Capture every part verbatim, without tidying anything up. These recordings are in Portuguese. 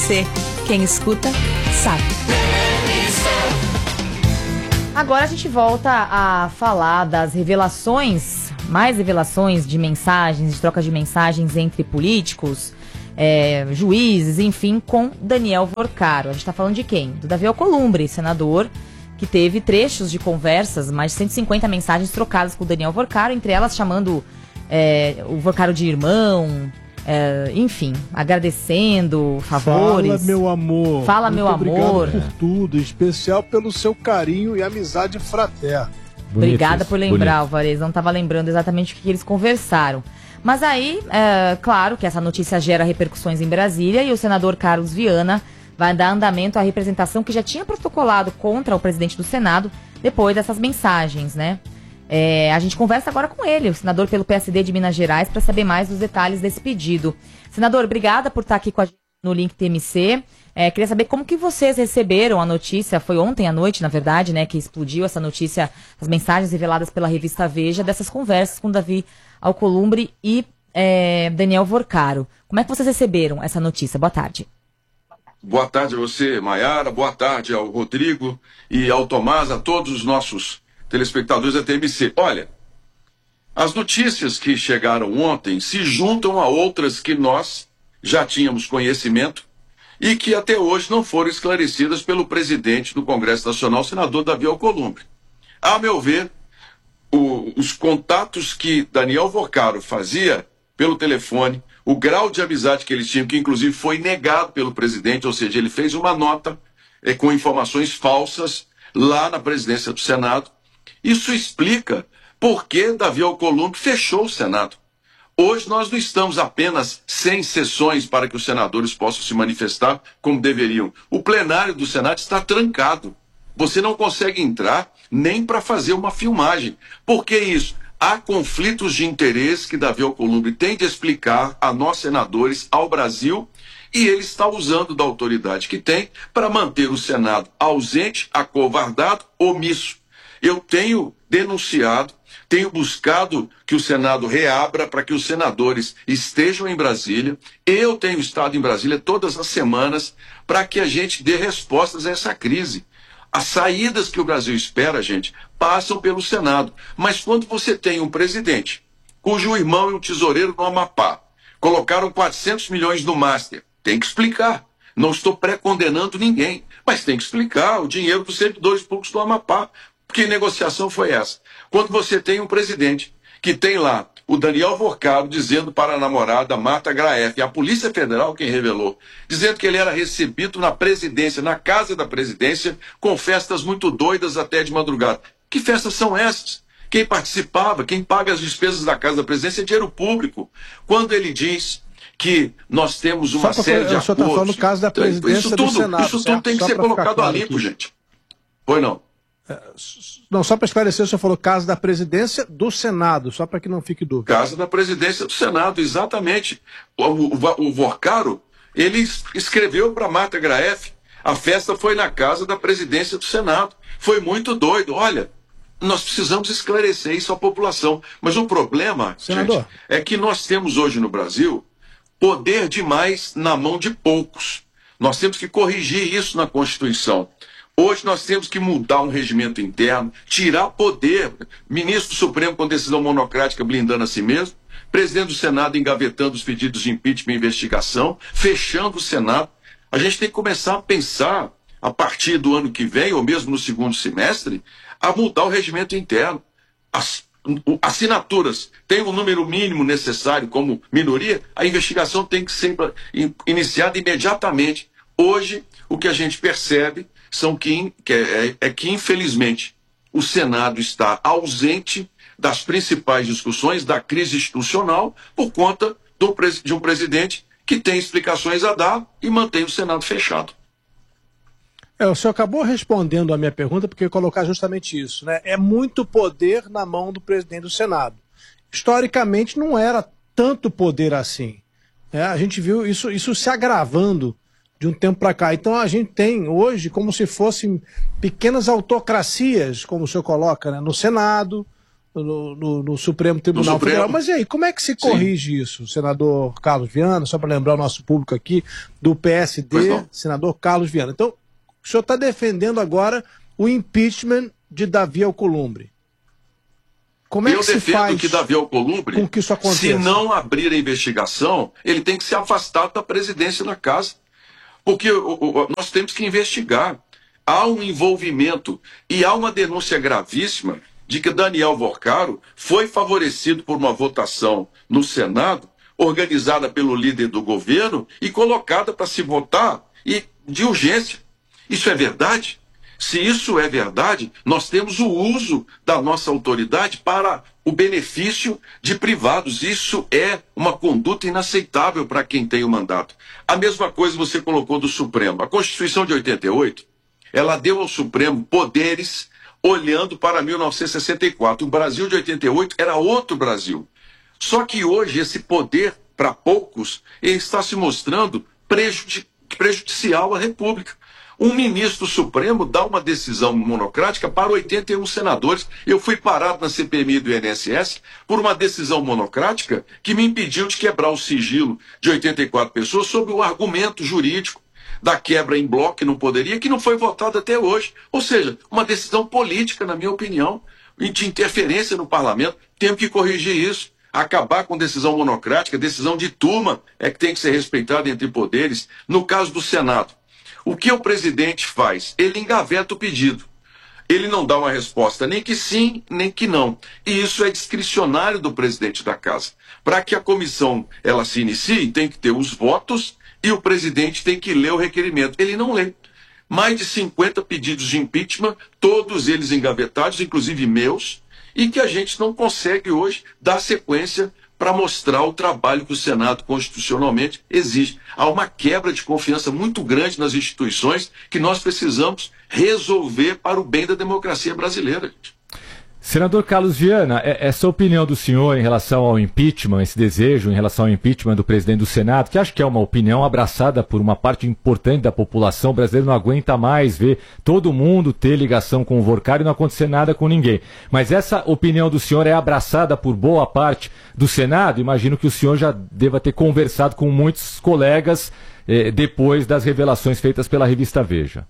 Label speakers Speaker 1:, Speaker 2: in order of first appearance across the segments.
Speaker 1: C. Quem escuta, sabe. Agora a gente volta a falar das revelações, mais revelações de mensagens, de troca de mensagens entre políticos, é, juízes, enfim, com Daniel Vorcaro. A gente está falando de quem? Do Davi Alcolumbre, senador, que teve trechos de conversas, mais de cento e cinquenta mensagens trocadas com o Daniel Vorcaro, entre elas chamando é, o Vorcaro de irmão, é, enfim, agradecendo favores.
Speaker 2: Fala, meu amor.
Speaker 1: Fala, meu amor.
Speaker 2: Obrigado por tudo, em especial pelo seu carinho e amizade fraterna.
Speaker 1: Obrigada por lembrar, Alvarez. Não estava lembrando exatamente o que eles conversaram. Mas aí, é, claro que essa notícia gera repercussões em Brasília e o senador Carlos Viana vai dar andamento à representação que já tinha protocolado contra o presidente do Senado depois dessas mensagens, né? É, a gente conversa agora com ele, o senador pelo P S D de Minas Gerais, para saber mais dos detalhes desse pedido. Senador, obrigada por estar aqui com a gente no Link T M C. É, queria saber como que vocês receberam a notícia, foi ontem à noite, na verdade, né, que explodiu essa notícia, as mensagens reveladas pela revista Veja, dessas conversas com Davi Alcolumbre e é, Daniel Vorcaro. Como é que vocês receberam essa notícia? Boa tarde.
Speaker 3: Boa tarde a você, Maiara. Boa tarde ao Rodrigo e ao Tomás, a todos os nossos telespectadores da T M C. Olha, as notícias que chegaram ontem se juntam a outras que nós já tínhamos conhecimento e que até hoje não foram esclarecidas pelo presidente do Congresso Nacional, senador Davi Alcolumbre. A meu ver, o, os contatos que Daniel Vorcaro fazia pelo telefone, o grau de amizade que eles tinham, que inclusive foi negado pelo presidente, ou seja, ele fez uma nota é, com informações falsas lá na presidência do Senado. Isso explica por que Davi Alcolumbre fechou o Senado. Hoje nós não estamos apenas sem sessões para que os senadores possam se manifestar como deveriam. O plenário do Senado está trancado. Você não consegue entrar nem para fazer uma filmagem. Por que isso? Há conflitos de interesse que Davi Alcolumbre tem de explicar a nós senadores, ao Brasil, e ele está usando da autoridade que tem para manter o Senado ausente, acovardado, omisso. Eu tenho denunciado, tenho buscado que o Senado reabra para que os senadores estejam em Brasília. Eu tenho estado em Brasília todas as semanas para que a gente dê respostas a essa crise. As saídas que o Brasil espera, gente, passam pelo Senado. Mas quando você tem um presidente cujo irmão é um tesoureiro no Amapá, colocaram quatrocentos milhões no Master, tem que explicar. Não estou pré-condenando ninguém, mas tem que explicar o dinheiro dos servidores públicos do Amapá. Que negociação foi essa? Quando você tem um presidente que tem lá o Daniel Vorcaro dizendo para a namorada Marta Graef, a Polícia Federal quem revelou, dizendo que ele era recebido na presidência, na casa da presidência, com festas muito doidas até de madrugada. Que festas são essas? Quem participava, quem paga as despesas da casa da presidência é dinheiro público. Quando ele diz que nós temos uma
Speaker 2: Só
Speaker 3: série de
Speaker 2: acordos... Tá falando no caso da presidência
Speaker 3: isso tudo,
Speaker 2: do Senado,
Speaker 3: isso tudo
Speaker 2: certo?
Speaker 3: tem que
Speaker 2: Só
Speaker 3: ser colocado
Speaker 2: claro
Speaker 3: a limpo,
Speaker 2: aqui.
Speaker 3: gente. Pois não.
Speaker 2: Não, só para esclarecer, o senhor falou caso da presidência do Senado, só para que não fique dúvida.
Speaker 3: Casa da presidência do Senado, exatamente. O, o, o Vorcaro, ele escreveu para Marta Graef, a festa foi na casa da presidência do Senado. Foi muito doido. Olha, nós precisamos esclarecer isso à população. Mas o problema,
Speaker 2: Senador,
Speaker 3: gente, é que nós temos hoje no Brasil poder demais na mão de poucos. Nós temos que corrigir isso na Constituição. Hoje nós temos que mudar um regimento interno, tirar poder, ministro do Supremo com decisão monocrática blindando a si mesmo, presidente do Senado engavetando os pedidos de impeachment e investigação, fechando o Senado. A gente tem que começar a pensar, a partir do ano que vem, ou mesmo no segundo semestre, a mudar o regimento interno. As assinaturas têm o número mínimo necessário como minoria, a investigação tem que ser iniciada imediatamente. Hoje, o que a gente percebe são que, que é, é que, infelizmente, o Senado está ausente das principais discussões da crise institucional por conta do, de um presidente que tem explicações a dar e mantém o Senado fechado.
Speaker 2: É, o senhor acabou respondendo a minha pergunta porque eu ia colocar justamente isso, né? É muito poder na mão do presidente do Senado. Historicamente não era tanto poder assim. Né? A gente viu isso, isso se agravando de um tempo para cá. Então a gente tem hoje como se fossem pequenas autocracias, como o senhor coloca, né? No Senado, no, no, no Supremo Tribunal
Speaker 3: Supremo.
Speaker 2: Federal. Mas e aí, como é que se corrige Sim. isso? Senador Carlos Viana, só para lembrar o nosso público aqui, do P S D, senador Carlos Viana. Então, o senhor está defendendo agora o impeachment de Davi Alcolumbre. Como é
Speaker 3: Eu
Speaker 2: que se
Speaker 3: defendo
Speaker 2: faz
Speaker 3: que Davi Alcolumbre,
Speaker 2: com que isso aconteça?
Speaker 3: Se não abrir a investigação, ele tem que ser afastado da presidência da casa. Porque o, o, nós temos que investigar. Há um envolvimento e há uma denúncia gravíssima de que Daniel Vorcaro foi favorecido por uma votação no Senado, organizada pelo líder do governo e colocada para se votar e, de urgência. Isso é verdade? Se isso é verdade, nós temos o uso da nossa autoridade para o benefício de privados. Isso é uma conduta inaceitável para quem tem o mandato. A mesma coisa você colocou do Supremo. A Constituição de oitenta e oito, ela deu ao Supremo poderes olhando para mil novecentos e sessenta e quatro. O Brasil de oitenta e oito era outro Brasil. Só que hoje esse poder, para poucos, ele está se mostrando prejudici- prejudicial à República. Um ministro Supremo dá uma decisão monocrática para oitenta e um senadores. Eu fui parado na C P M I do I N S S por uma decisão monocrática que me impediu de quebrar o sigilo de oitenta e quatro pessoas sob o argumento jurídico da quebra em bloco, que não poderia, que não foi votado até hoje. Ou seja, uma decisão política, na minha opinião, de interferência no parlamento. Temos que corrigir isso. Acabar com decisão monocrática, decisão de turma é que tem que ser respeitada entre poderes. No caso do Senado, o que o presidente faz? Ele engaveta o pedido. Ele não dá uma resposta nem que sim, nem que não. E isso é discricionário do presidente da casa. Para que a comissão ela se inicie, tem que ter os votos e o presidente tem que ler o requerimento. Ele não lê. Mais de cinquenta pedidos de impeachment, todos eles engavetados, inclusive meus, e que a gente não consegue hoje dar sequência para mostrar o trabalho que o Senado constitucionalmente exige. Há uma quebra de confiança muito grande nas instituições que nós precisamos resolver para o bem da democracia brasileira, gente.
Speaker 4: Senador Carlos Viana, essa opinião do senhor em relação ao impeachment, esse desejo em relação ao impeachment do presidente do Senado, que acho que é uma opinião abraçada por uma parte importante da população brasileira, não aguenta mais ver todo mundo ter ligação com o Vorcaro e não acontecer nada com ninguém. Mas essa opinião do senhor é abraçada por boa parte do Senado? Imagino que o senhor já deva ter conversado com muitos colegas eh, depois das revelações feitas pela revista Veja.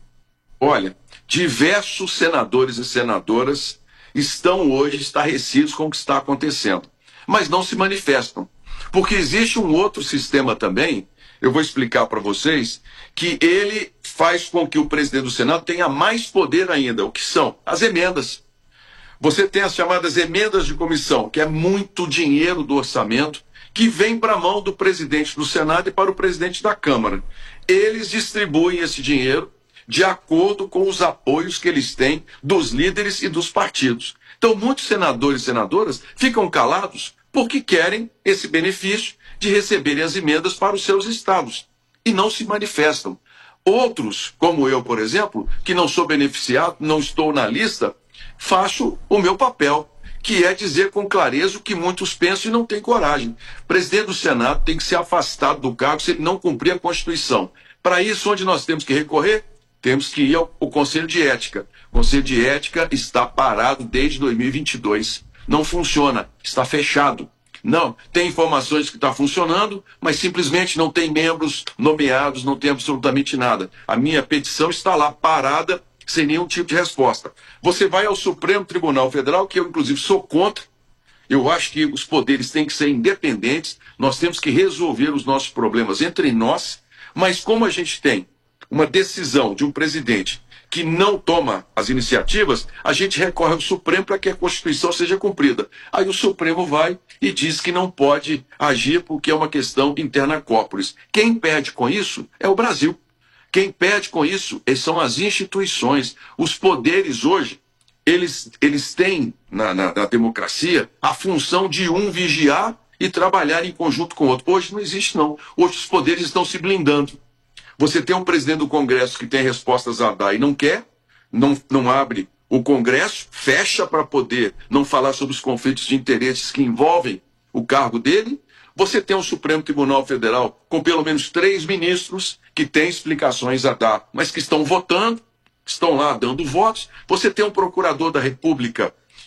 Speaker 3: Olha, diversos senadores e senadoras estão hoje estarrecidos com o que está acontecendo, mas não se manifestam, porque existe um outro sistema também, eu vou explicar para vocês, que ele faz com que o presidente do Senado tenha mais poder ainda, o que são as emendas. Você tem as chamadas emendas de comissão, que é muito dinheiro do orçamento, que vem para a mão do presidente do Senado e para o presidente da Câmara. Eles distribuem esse dinheiro de acordo com os apoios que eles têm dos líderes e dos partidos. Então, muitos senadores e senadoras ficam calados porque querem esse benefício de receberem as emendas para os seus estados e não se manifestam. Outros, como eu, por exemplo, que não sou beneficiado, não estou na lista, faço o meu papel, que é dizer com clareza o que muitos pensam e não têm coragem. O presidente do Senado tem que ser afastado do cargo se ele não cumprir a Constituição. Para isso, onde nós temos que recorrer? Temos que ir ao, ao Conselho de Ética. O Conselho de Ética está parado desde dois mil e vinte e dois. Não funciona, está fechado. Não, tem informações que está funcionando, mas simplesmente não tem membros nomeados, não tem absolutamente nada. A minha petição está lá parada, sem nenhum tipo de resposta. Você vai ao Supremo Tribunal Federal, que eu inclusive sou contra. Eu acho que os poderes têm que ser independentes, nós temos que resolver os nossos problemas entre nós, mas como a gente tem uma decisão de um presidente que não toma as iniciativas, a gente recorre ao Supremo para que a Constituição seja cumprida. Aí o Supremo vai e diz que não pode agir porque é uma questão interna corporis. Quem perde com isso é o Brasil. Quem perde com isso são as instituições. Os poderes hoje, eles, eles têm na, na, na democracia a função de um vigiar e trabalhar em conjunto com o outro. Hoje não existe não. Hoje os poderes estão se blindando. Você tem um presidente do Congresso que tem respostas a dar e não quer, não, não abre o Congresso, fecha para poder não falar sobre os conflitos de interesses que envolvem o cargo dele. Você tem um Supremo Tribunal Federal com pelo menos três ministros que têm explicações a dar, mas que estão votando, estão lá dando votos. Você tem um procurador da República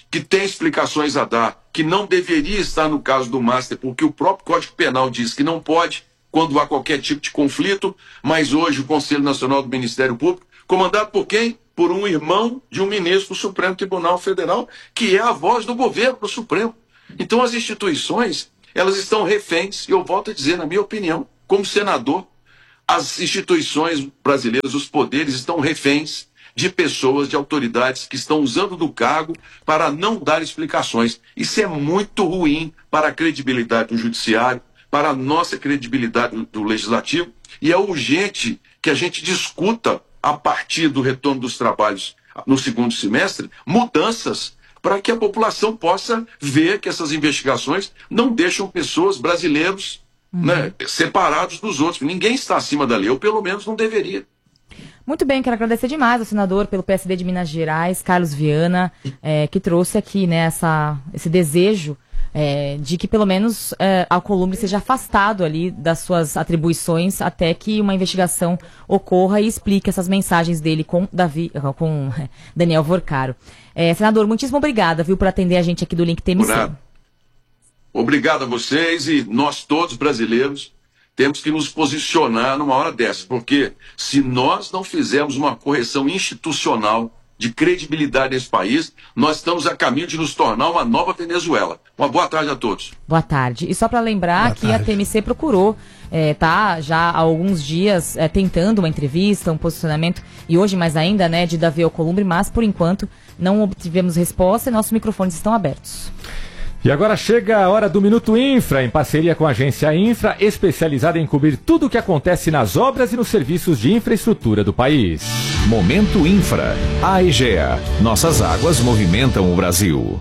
Speaker 3: que tem explicações a dar, que não deveria estar no caso do Master, porque o próprio Código Penal diz que não pode quando há qualquer tipo de conflito, mas hoje o Conselho Nacional do Ministério Público, comandado por quem? Por um irmão de um ministro do Supremo Tribunal Federal, que é a voz do governo do Supremo. Então as instituições, elas estão reféns, e eu volto a dizer, na minha opinião, como senador, as instituições brasileiras, os poderes estão reféns de pessoas, de autoridades que estão usando do cargo para não dar explicações. Isso é muito ruim para a credibilidade do judiciário, para a nossa credibilidade do legislativo, e é urgente que a gente discuta, a partir do retorno dos trabalhos no segundo semestre, mudanças para que a população possa ver que essas investigações não deixam pessoas, brasileiros, uhum. né, separados dos outros. Ninguém está acima da lei, ou pelo menos não deveria.
Speaker 1: Muito bem, quero agradecer demais ao senador pelo P S D de Minas Gerais, Carlos Viana, é, que trouxe aqui, né, essa, esse desejo é, de que pelo menos é, Alcolumbre seja afastado ali das suas atribuições até que uma investigação ocorra e explique essas mensagens dele com, Davi, com Daniel Vorcaro. É, senador, muitíssimo obrigada, viu, por atender a gente aqui do Link T M C.
Speaker 3: Obrigado a vocês, e nós todos brasileiros temos que nos posicionar numa hora dessa, porque se nós não fizermos uma correção institucional de credibilidade nesse país, nós estamos a caminho de nos tornar uma nova Venezuela. Uma boa tarde a todos.
Speaker 1: Boa tarde. E só para lembrar
Speaker 2: boa
Speaker 1: que
Speaker 2: tarde.
Speaker 1: A T M C procurou, é, tá já há alguns dias é, tentando uma entrevista, um posicionamento, e hoje mais ainda, né, de Davi Alcolumbre, mas por enquanto não obtivemos resposta e nossos microfones estão abertos.
Speaker 4: E agora chega a hora do Minuto Infra, em parceria com a agência Infra, especializada em cobrir tudo o que acontece nas obras e nos serviços de infraestrutura do país.
Speaker 5: Momento Infra. A Egea. Nossas águas movimentam o Brasil.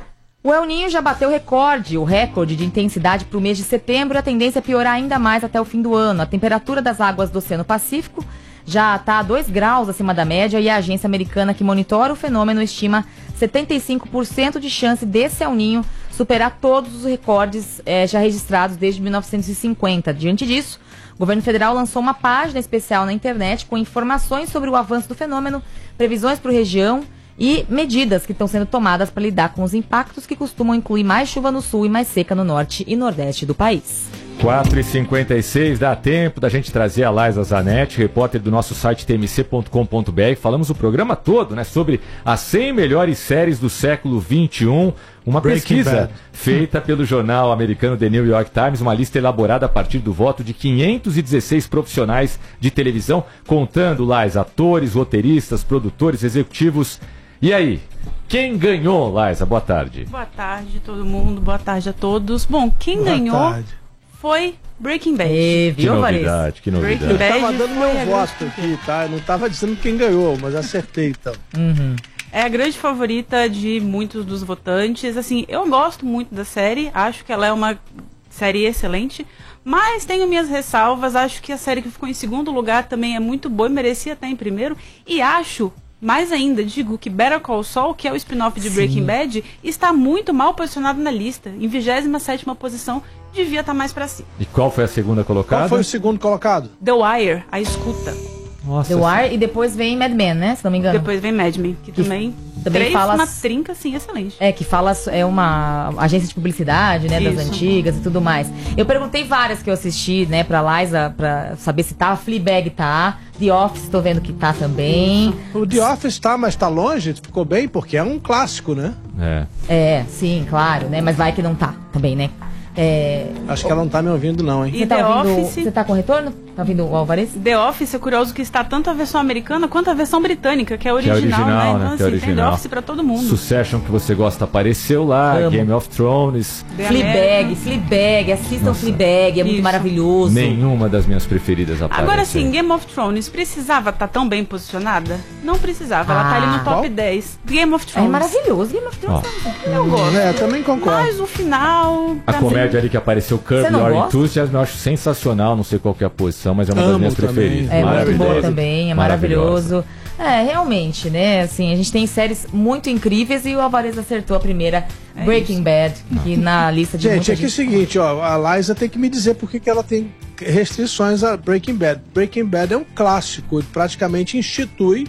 Speaker 1: O El Niño já bateu recorde, o recorde de intensidade para o mês de setembro, e a tendência é piorar ainda mais até o fim do ano. A temperatura das águas do Oceano Pacífico já está a dois graus acima da média, e a agência americana que monitora o fenômeno estima setenta e cinco por cento de chance desse El Niño superar todos os recordes eh, já registrados desde mil novecentos e cinquenta. Diante disso, o governo federal lançou uma página especial na internet com informações sobre o avanço do fenômeno, previsões para a região e medidas que estão sendo tomadas para lidar com os impactos, que costumam incluir mais chuva no sul e mais seca no norte e nordeste do país.
Speaker 4: quatro e cinquenta e seis, dá tempo da gente trazer a Laisa Zanetti, repórter do nosso site t m c ponto com ponto b r. Falamos o programa todo, né, sobre as cem melhores séries do século vinte e um. Uma
Speaker 2: Breaking
Speaker 4: pesquisa
Speaker 2: Bad.
Speaker 4: feita pelo jornal americano The New York Times, uma lista elaborada a partir do voto de quinhentos e dezesseis profissionais de televisão, contando, Laisa, atores, roteiristas, produtores, executivos. E aí, quem ganhou, Laisa? Boa tarde.
Speaker 6: Boa tarde, todo mundo. Boa tarde a todos. Bom, quem
Speaker 2: Boa
Speaker 6: ganhou
Speaker 2: tarde.
Speaker 6: foi Breaking Bad.
Speaker 1: E,
Speaker 4: Que
Speaker 1: viu,
Speaker 4: novidade, que novidade.
Speaker 6: Breaking Bad.
Speaker 2: Eu tava dando
Speaker 6: foi
Speaker 2: meu
Speaker 6: a
Speaker 2: voto
Speaker 6: grande-
Speaker 2: aqui, tá? Eu não tava dizendo quem ganhou, mas acertei então.
Speaker 1: Uhum.
Speaker 6: É a grande favorita de muitos dos votantes. Assim, eu gosto muito da série. Acho que ela é uma série excelente. Mas tenho minhas ressalvas. Acho que a série que ficou em segundo lugar também é muito boa e merecia estar em primeiro. E acho... Mais ainda, digo que Better Call Saul, que é o spin-off de Breaking
Speaker 1: Sim.
Speaker 6: Bad, está muito mal posicionado na lista. Em vigésima sétima posição, devia estar mais pra cima.
Speaker 4: E qual foi a segunda colocada?
Speaker 2: Qual foi o segundo colocado?
Speaker 6: The Wire, A Escuta.
Speaker 4: Nossa,
Speaker 1: The Wire, e depois vem Mad Men, né? Se não me engano.
Speaker 6: Depois vem Mad Men, que também...
Speaker 1: também
Speaker 6: três,
Speaker 1: fala-
Speaker 6: uma trinca, assim, excelente.
Speaker 1: É, que fala, é uma agência de publicidade, né, das
Speaker 6: Isso.
Speaker 1: antigas e tudo mais. Eu perguntei várias que eu assisti, né, pra Liza, pra saber se tá. Fleabag tá, The Office tô vendo que tá também.
Speaker 2: O The Office tá, mas tá longe? Ficou bem? Porque é um clássico, né?
Speaker 4: É.
Speaker 1: É, sim, claro, né, mas vai que não tá também, né. É,
Speaker 2: Acho que ela não tá me ouvindo não, hein?
Speaker 6: E
Speaker 1: você tá
Speaker 6: The
Speaker 1: ouvindo,
Speaker 6: Office?
Speaker 1: você tá com retorno? Tá ouvindo o Alvarez?
Speaker 6: The Office é curioso que está tanto a versão americana quanto a versão britânica, que é
Speaker 4: Que é
Speaker 6: original,
Speaker 4: original,
Speaker 6: né?
Speaker 4: né?
Speaker 6: Então,
Speaker 4: Que é
Speaker 6: assim, tem The
Speaker 4: original.
Speaker 6: Office pra todo mundo.
Speaker 4: Succession, que você gosta, apareceu lá.
Speaker 1: Amo.
Speaker 4: Game of Thrones.
Speaker 6: The
Speaker 1: Fleabag,
Speaker 6: American.
Speaker 1: Fleabag, assistam
Speaker 4: Nossa.
Speaker 1: Fleabag, é muito
Speaker 6: Isso.
Speaker 1: maravilhoso.
Speaker 4: Nenhuma das minhas preferidas aparece.
Speaker 6: Agora sim, Game of Thrones precisava estar tão bem posicionada? Não precisava, ela tá ali
Speaker 1: Ah.
Speaker 6: no top
Speaker 2: Qual?
Speaker 6: dez. Game of
Speaker 1: É
Speaker 6: Thrones.
Speaker 1: maravilhoso, Game of Thrones.
Speaker 6: Eu gosto.
Speaker 2: É, também concordo.
Speaker 6: Mas o final...
Speaker 4: A
Speaker 6: tá
Speaker 4: comédia ali que apareceu,
Speaker 1: Você
Speaker 4: Curb
Speaker 1: não
Speaker 4: Your
Speaker 1: gosta?
Speaker 4: Enthusiasm, eu acho sensacional. Não sei qual que é a posição, mas é uma das
Speaker 2: Amo
Speaker 4: minhas
Speaker 2: também.
Speaker 4: preferidas.
Speaker 1: É muito
Speaker 4: Maravilhosa.
Speaker 1: boa também, é maravilhoso. É, realmente, né? Assim, a gente tem séries muito incríveis e o Alvarez acertou a primeira,
Speaker 6: É
Speaker 1: Breaking Bad, que na lista de
Speaker 2: Gente,
Speaker 1: muita
Speaker 2: é que é o seguinte, ó, a Liza tem que me dizer por que que ela tem restrições a Breaking Bad. Breaking Bad é um clássico, praticamente institui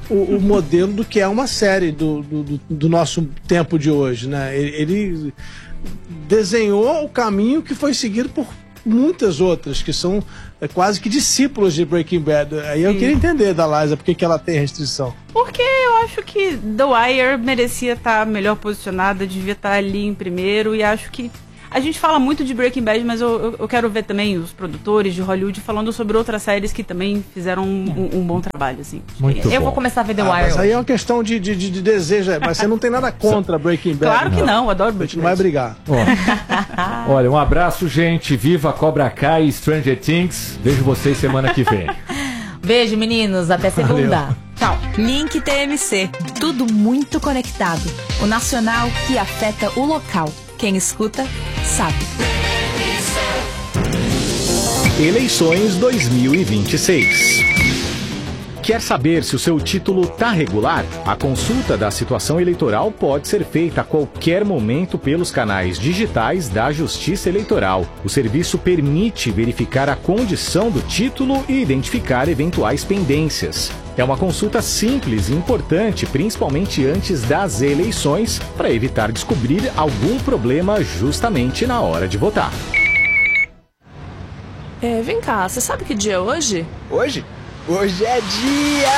Speaker 2: o, o modelo do que é uma série do, do, do nosso tempo de hoje, né? Ele, ele desenhou o caminho que foi seguido por muitas outras, que são é, quase que discípulos de Breaking Bad. Aí eu Sim. queria entender da Liza por que ela tem restrição.
Speaker 6: Porque eu acho que The Wire merecia estar melhor posicionada, devia estar ali em primeiro, e acho que a gente fala muito de Breaking Bad, mas eu, eu, eu quero ver também os produtores de Hollywood falando sobre outras séries que também fizeram um, um, um bom trabalho, assim.
Speaker 4: Muito
Speaker 1: eu
Speaker 4: bom.
Speaker 1: vou começar a ver The
Speaker 2: ah,
Speaker 1: Wire.
Speaker 2: Mas aí é uma questão de, de, de desejo, mas você não tem nada contra Breaking Bad.
Speaker 6: Claro que não, não adoro Breaking Bad.
Speaker 2: A gente não vai brigar.
Speaker 4: Oh. Olha, um abraço, gente. Viva Cobra Kai e Stranger Things. Vejo vocês semana que vem.
Speaker 1: Beijo, meninos. Até segunda.
Speaker 2: Valeu.
Speaker 1: Tchau.
Speaker 7: Link T M C. Tudo muito conectado. O nacional que afeta o local. Quem escuta, sabe.
Speaker 5: Eleições dois mil e vinte e seis. Quer saber se o seu título está regular? A consulta da situação eleitoral pode ser feita a qualquer momento pelos canais digitais da Justiça Eleitoral. O serviço permite verificar a condição do título e identificar eventuais pendências. É uma consulta simples e importante, principalmente antes das eleições, para evitar descobrir algum problema justamente na hora de votar.
Speaker 8: É, vem cá, você sabe que dia é hoje?
Speaker 9: Hoje? Hoje é dia...